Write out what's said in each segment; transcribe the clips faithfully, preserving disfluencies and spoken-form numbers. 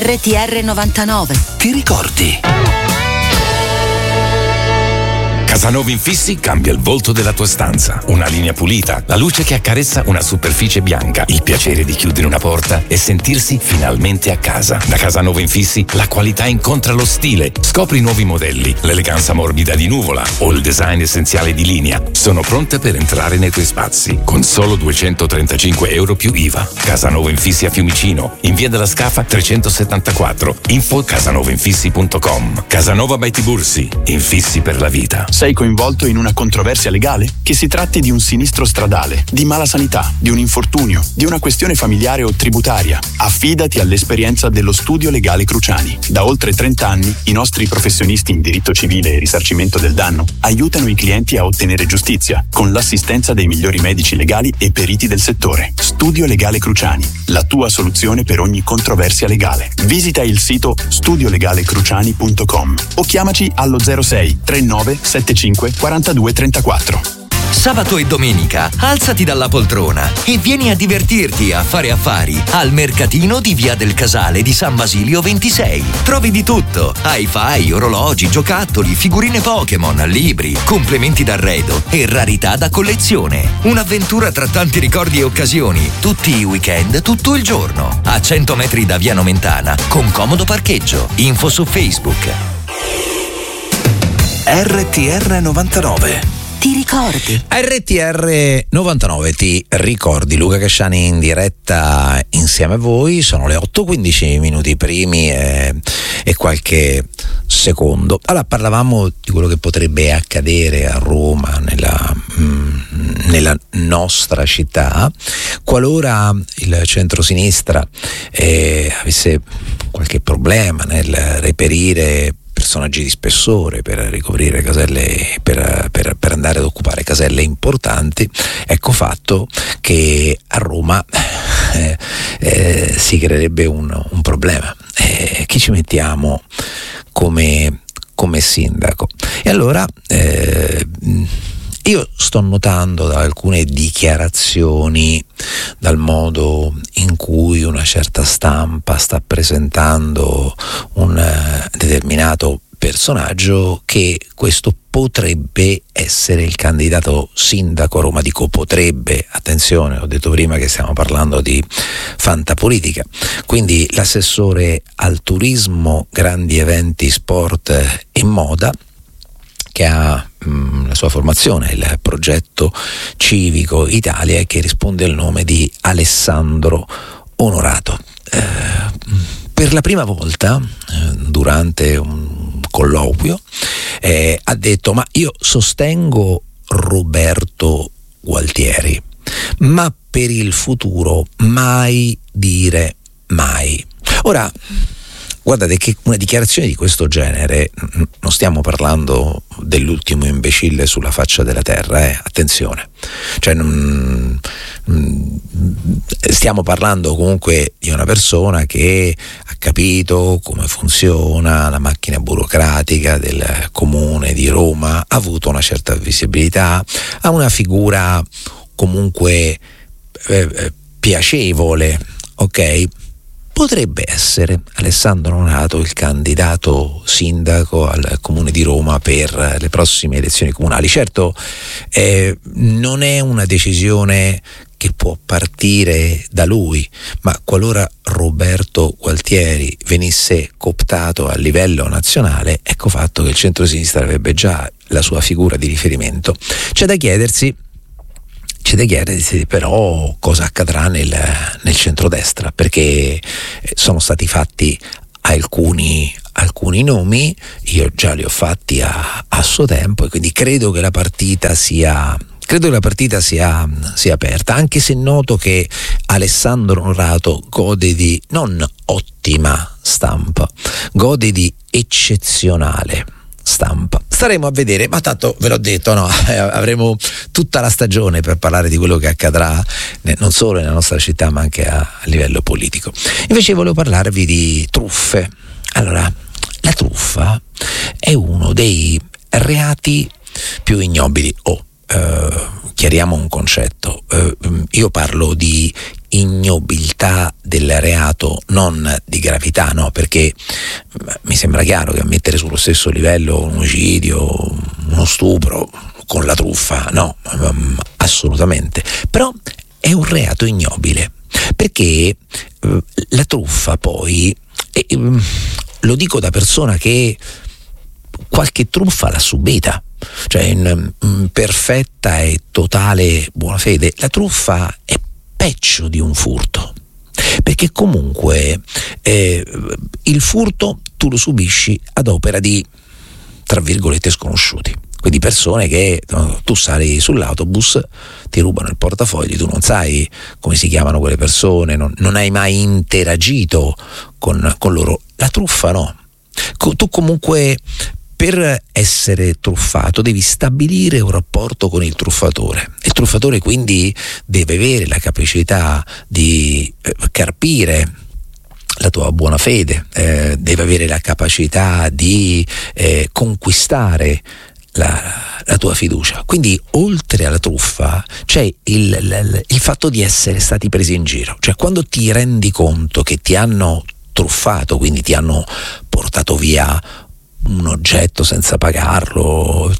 R T R novantanove. Ti ricordi? Casanova Infissi cambia il volto della tua stanza. Una linea pulita, la luce che accarezza una superficie bianca, il piacere di chiudere una porta e sentirsi finalmente a casa. Da Casanova Infissi la qualità incontra lo stile. Scopri nuovi modelli, l'eleganza morbida di Nuvola o il design essenziale di Linea. Sono pronte per entrare nei tuoi spazi con solo duecentotrentacinque euro più I V A. Casanova Infissi a Fiumicino, in via della Scafa trecentosettantaquattro. Info casanovainfissi punto com. Casanova by Tibursi, infissi per la vita. Sei coinvolto in una controversia legale? Che si tratti di un sinistro stradale, di mala sanità, di un infortunio, di una questione familiare o tributaria, affidati all'esperienza dello Studio Legale Cruciani. Da oltre trenta anni i nostri professionisti in diritto civile e risarcimento del danno aiutano i clienti a ottenere giustizia con l'assistenza dei migliori medici legali e periti del settore. Studio Legale Cruciani, la tua soluzione per ogni controversia legale. Visita il sito studio legale cruciani punto com o chiamaci allo zero sei trentanove settantacinque quarantadue trentaquattro. Sabato e domenica alzati dalla poltrona e vieni a divertirti a fare affari al mercatino di Via del Casale di San Basilio ventisei. Trovi di tutto: hi-fi, orologi, giocattoli, figurine Pokémon, libri, complementi d'arredo e rarità da collezione. Un'avventura tra tanti ricordi e occasioni, tutti i weekend, tutto il giorno. A cento metri da Via Nomentana con comodo parcheggio. Info su Facebook. R T R novantanove. Ti ricordi? R T R novantanove, ti ricordi? Luca Casciani in diretta insieme a voi. Sono le otto e quindici minuti primi e, e qualche secondo. Allora, parlavamo di quello che potrebbe accadere a Roma, nella, mh, nella nostra città, qualora il centrosinistra eh, avesse qualche problema nel reperire personaggi di spessore per ricoprire caselle, per, per, per andare ad occupare caselle importanti. Ecco fatto che a Roma eh, eh, si creerebbe un, un problema. Eh, chi ci mettiamo come, come sindaco? E allora eh, io sto notando da alcune dichiarazioni, dal modo in cui una certa stampa sta presentando un uh, determinato personaggio, che questo potrebbe essere il candidato sindaco a Roma. Dico potrebbe, attenzione, ho detto prima che stiamo parlando di fantapolitica. Quindi l'assessore al turismo, grandi eventi, sport e moda, che ha mh, la sua formazione, il progetto civico Italia, e che risponde al nome di Alessandro Onorato. Eh, per la prima volta, eh, durante un colloquio, eh, ha detto: ma io sostengo Roberto Gualtieri, ma per il futuro mai dire mai. Ora, guardate che una dichiarazione di questo genere, non stiamo parlando dell'ultimo imbecille sulla faccia della terra, eh? Attenzione, cioè non, stiamo parlando comunque di una persona che ha capito come funziona la macchina burocratica del comune di Roma, ha avuto una certa visibilità, ha una figura comunque eh, piacevole, ok? Potrebbe essere Alessandro Onorato il candidato sindaco al Comune di Roma per le prossime elezioni comunali. Certo, eh, non è una decisione che può partire da lui, ma qualora Roberto Gualtieri venisse cooptato a livello nazionale, ecco fatto che il centrosinistra avrebbe già la sua figura di riferimento. C'è da chiedersi C'è da chiedersi però cosa accadrà nel, nel centrodestra, perché sono stati fatti alcuni, alcuni nomi, io già li ho fatti a, a suo tempo, e quindi credo che la partita sia credo che la partita sia, sia aperta, anche se noto che Alessandro Onorato gode di non ottima stampa, gode di eccezionale stampa. Staremo a vedere, ma tanto ve l'ho detto, no, eh, avremo tutta la stagione per parlare di quello che accadrà ne, non solo nella nostra città, ma anche a, a livello politico. Invece volevo parlarvi di truffe. Allora, la truffa è uno dei reati più ignobili. Oh, eh, chiariamo un concetto. Eh, io parlo di ignobiltà del reato, non di gravità, no? Perché mi sembra chiaro che mettere sullo stesso livello un omicidio, uno stupro con la truffa, no, assolutamente. Però è un reato ignobile, perché eh, la truffa poi, eh, lo dico da persona che qualche truffa l'ha subita, cioè in, in perfetta e totale buona fede, la truffa è peggio di un furto, perché comunque eh, il furto tu lo subisci ad opera di, tra virgolette, sconosciuti, quindi persone che no, tu sali sull'autobus, ti rubano il portafogli, tu non sai come si chiamano quelle persone, non, non hai mai interagito con, con loro. La truffa no, Co- tu comunque per essere truffato devi stabilire un rapporto con il truffatore. Il truffatore quindi deve avere la capacità di eh, carpire la tua buona fede, eh, deve avere la capacità di eh, conquistare la, la tua fiducia. Quindi oltre alla truffa c'è il, il, il fatto di essere stati presi in giro, cioè quando ti rendi conto che ti hanno truffato, quindi ti hanno portato via un oggetto senza pagarlo,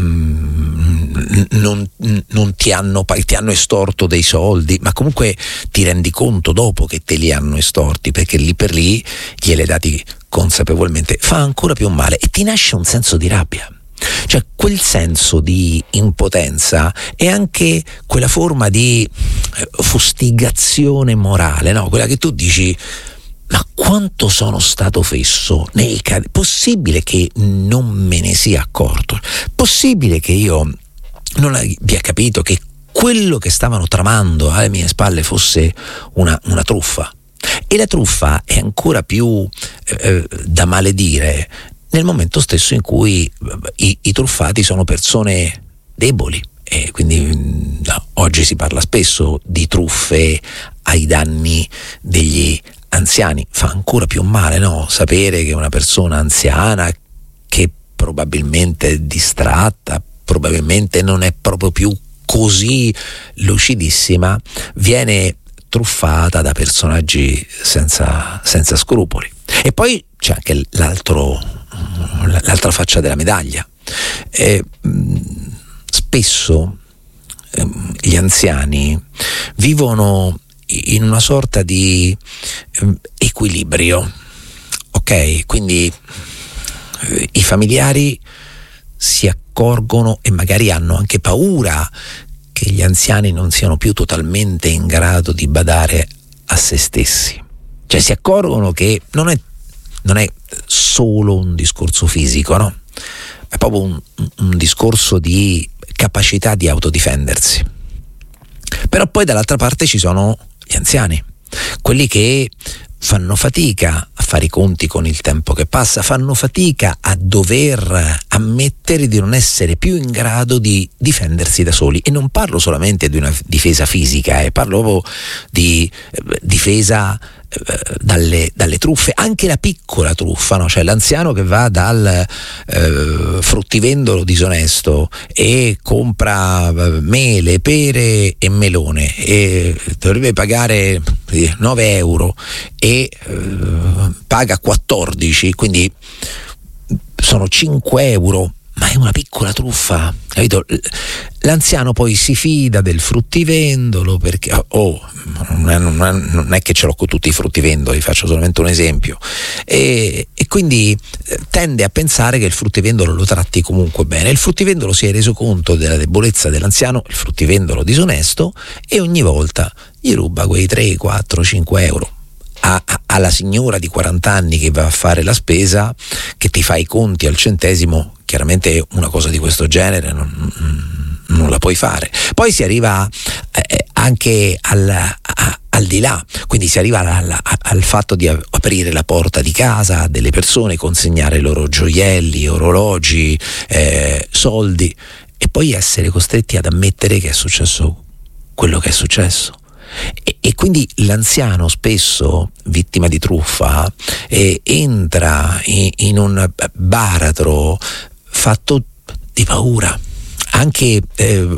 non, non ti hanno ti hanno estorto dei soldi, ma comunque ti rendi conto dopo che te li hanno estorti, perché lì per lì glieli hai dati consapevolmente, fa ancora più male e ti nasce un senso di rabbia. Cioè quel senso di impotenza è anche quella forma di fustigazione morale, no? Quella che tu dici: ma quanto sono stato fesso nel cad- possibile che non me ne sia accorto? Possibile che io non abbia capito che quello che stavano tramando alle mie spalle fosse una, una truffa? E la truffa è ancora più eh, da maledire nel momento stesso in cui i, i truffati sono persone deboli. E quindi no, oggi si parla spesso di truffe ai danni degli anziani. Fa ancora più male, no? Sapere che una persona anziana, che probabilmente è distratta, probabilmente non è proprio più così lucidissima, viene truffata da personaggi senza, senza scrupoli. E poi c'è anche l'altro, l'altra faccia della medaglia. Eh, spesso eh, gli anziani vivono in una sorta di eh, equilibrio, ok? Quindi eh, i familiari si accorgono e magari hanno anche paura che gli anziani non siano più totalmente in grado di badare a se stessi. Cioè si accorgono che non è, non è solo un discorso fisico, no? È proprio un, un discorso di capacità di autodifendersi. Però poi dall'altra parte ci sono gli anziani, quelli che fanno fatica a fare i conti con il tempo che passa, fanno fatica a dover ammettere di non essere più in grado di difendersi da soli. E non parlo solamente di una difesa fisica, eh, parlo proprio di eh, difesa eh, dalle, dalle truffe, anche la piccola truffa, no? Cioè l'anziano che va dal eh, fruttivendolo disonesto e compra mele, pere e melone e dovrebbe pagare nove euro e eh, paga quattordici, quindi sono cinque euro, ma è una piccola truffa, capito? L'anziano poi si fida del fruttivendolo perché oh, non, è, non è che ce l'ho con tutti i fruttivendoli, faccio solamente un esempio, e, e quindi tende a pensare che il fruttivendolo lo tratti comunque bene. Il fruttivendolo si è reso conto della debolezza dell'anziano, il fruttivendolo disonesto, e ogni volta gli ruba quei tre, quattro, cinque euro. A, a, alla signora di quaranta anni che va a fare la spesa, che ti fa i conti al centesimo, chiaramente una cosa di questo genere non, non la puoi fare. Poi si arriva eh, anche al, a, al di là, quindi si arriva al, al fatto di aprire la porta di casa a delle persone, consegnare i loro gioielli, orologi, eh, soldi, e poi essere costretti ad ammettere che è successo quello che è successo. E, e quindi l'anziano, spesso vittima di truffa, eh, entra in, in un baratro fatto di paura, anche eh,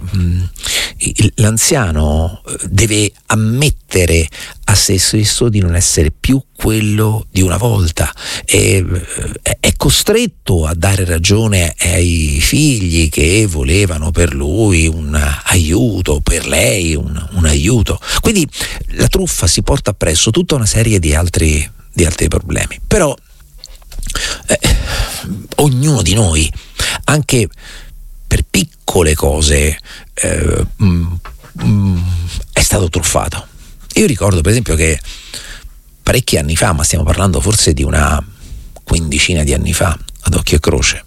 l'anziano deve ammettere a se stesso di non essere più quello di una volta, è, è costretto a dare ragione ai figli che volevano per lui un aiuto, per lei un, un aiuto. Quindi la truffa si porta appresso tutta una serie di altri, di altri problemi. Però eh, ognuno di noi, anche per piccole cose, eh, mm, mm, è stato truffato. Io ricordo per esempio che parecchi anni fa, ma stiamo parlando forse di una quindicina di anni fa, ad occhio e croce,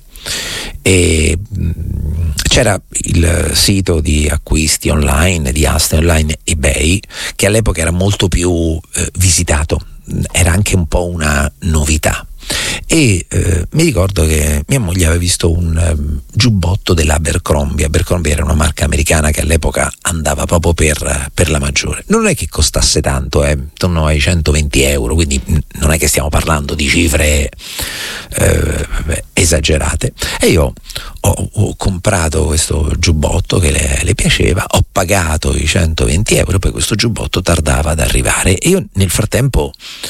e mh, c'era il sito di acquisti online, di aste online, eBay, che all'epoca era molto più eh, visitato, era anche un po' una novità. E eh, mi ricordo che mia moglie aveva visto un um, giubbotto dell'Abercrombie. Abercrombie era una marca americana che all'epoca andava proprio per, per la maggiore. Non è che costasse tanto, eh, intorno ai centoventi euro, quindi non è che stiamo parlando di cifre eh, esagerate. E io ho, ho comprato questo giubbotto che le, le piaceva, ho pagato i centoventi euro, poi questo giubbotto tardava ad arrivare e io nel frattempo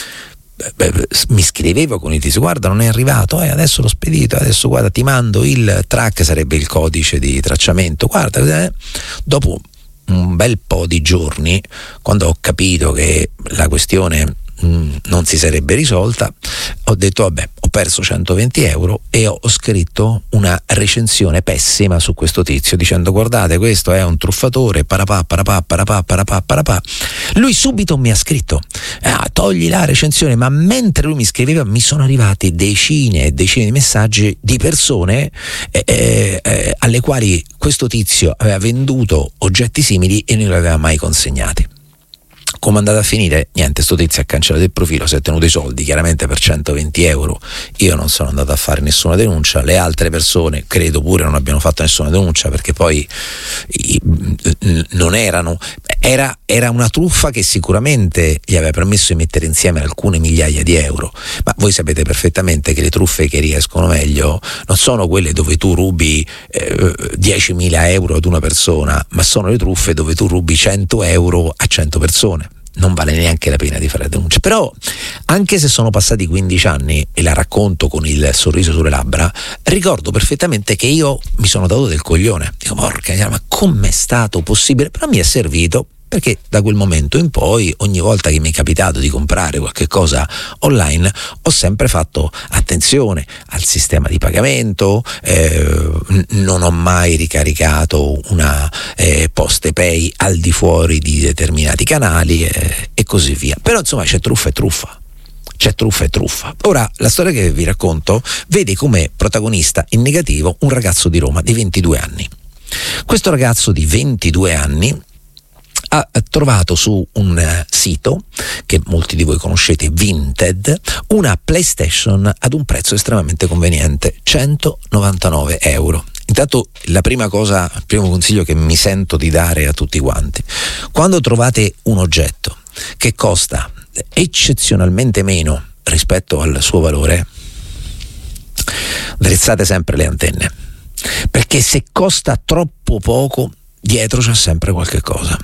Beh, mi scrivevo con il tizio: guarda, non è arrivato, eh, adesso l'ho spedito, adesso guarda ti mando il track, sarebbe il codice di tracciamento, guarda. Eh. Dopo un bel po' di giorni, quando ho capito che la questione mh, non si sarebbe risolta, ho detto vabbè, ho perso centoventi euro e ho scritto una recensione pessima su questo tizio dicendo: guardate, questo è un truffatore, parapà parapà parapà parapà parapà. Lui subito mi ha scritto: ah, togli la recensione. Ma mentre lui mi scriveva mi sono arrivati decine e decine di messaggi di persone eh, eh, alle quali questo tizio aveva venduto oggetti simili e non li aveva mai consegnati. Come è andata a finire? Niente, sto tizio ha cancellato il profilo, si è tenuto i soldi, chiaramente per centoventi euro. Io non sono andato a fare nessuna denuncia, le altre persone credo pure non abbiano fatto nessuna denuncia, perché poi i, non erano, era, era una truffa che sicuramente gli aveva permesso di mettere insieme alcune migliaia di euro, ma voi sapete perfettamente che le truffe che riescono meglio non sono quelle dove tu rubi eh, diecimila euro ad una persona, ma sono le truffe dove tu rubi cento euro a cento persone. Non vale neanche la pena di fare denuncia. Però anche se sono passati quindici anni e la racconto con il sorriso sulle labbra, ricordo perfettamente che io mi sono dato del coglione. Dico, porca, ma com'è stato possibile? Però mi è servito, perché da quel momento in poi, ogni volta che mi è capitato di comprare qualche cosa online, ho sempre fatto attenzione al sistema di pagamento, eh, non ho mai ricaricato una eh, PostePay al di fuori di determinati canali eh, e così via. Però insomma c'è truffa e truffa. C'è truffa e truffa. Ora, la storia che vi racconto vede come protagonista in negativo un ragazzo di Roma di ventidue anni. Questo ragazzo di ventidue anni ha trovato su un sito che molti di voi conoscete, Vinted, una PlayStation ad un prezzo estremamente conveniente, centonovantanove euro. Intanto la prima cosa, il primo consiglio che mi sento di dare a tutti quanti: quando trovate un oggetto che costa eccezionalmente meno rispetto al suo valore, drizzate sempre le antenne, perché se costa troppo poco dietro c'è sempre qualche cosa.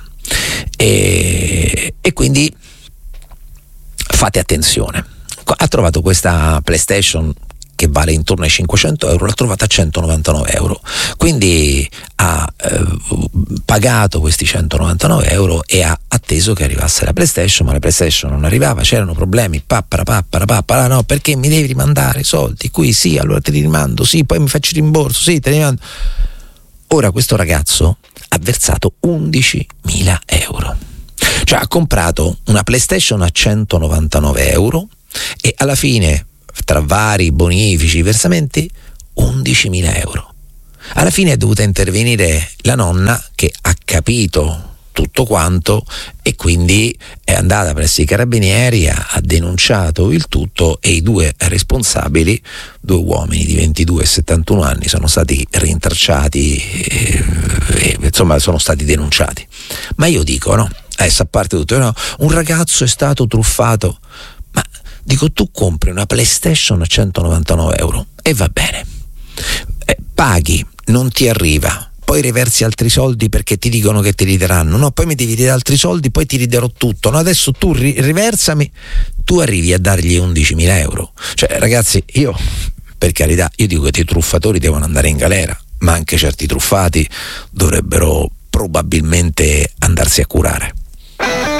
E, e quindi fate attenzione. Ha trovato questa PlayStation che vale intorno ai cinquecento euro, l'ha trovata a centonovantanove euro, quindi ha eh, pagato questi centonovantanove euro e ha atteso che arrivasse la PlayStation, ma la PlayStation non arrivava, c'erano problemi, pappara pappara pappara, no, perché mi devi rimandare i soldi? Qui sì, allora te li rimando, sì, poi mi faccio il rimborso, sì, te li rimando. Ora questo ragazzo ha versato undicimila euro, cioè ha comprato una PlayStation a centonovantanove euro e alla fine, tra vari bonifici, versamenti, undicimila euro. Alla fine è dovuta intervenire la nonna, che ha capito tutto quanto e quindi è andata presso i carabinieri, ha, ha denunciato il tutto e i due responsabili, due uomini di ventidue e settantuno anni, sono stati rintracciati e, e insomma sono stati denunciati. Ma io dico, no, adesso a parte tutto, no, un ragazzo è stato truffato, ma dico, tu compri una PlayStation a centonovantanove euro e va bene, eh, paghi, non ti arriva, poi riversi altri soldi perché ti dicono che ti ridaranno, no, poi mi devi dare altri soldi, poi ti riderò tutto, no, adesso tu ri- riversami, tu arrivi a dargli undicimila euro. Cioè ragazzi, io per carità, io dico che i truffatori devono andare in galera, ma anche certi truffati dovrebbero probabilmente andarsi a curare.